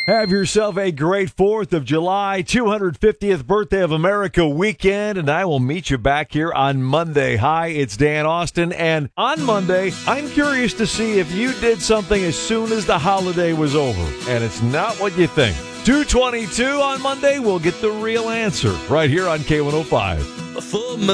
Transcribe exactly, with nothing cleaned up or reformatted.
Have yourself a great fourth of July, two hundred fiftieth birthday of America weekend, and I will meet you back here on Monday. Hi, it's Dan Austin, and on Monday, I'm curious to see if you did something as soon as the holiday was over, and it's not what you think. two twenty-two on Monday, we'll get the real answer right here on K one oh five. A full moon.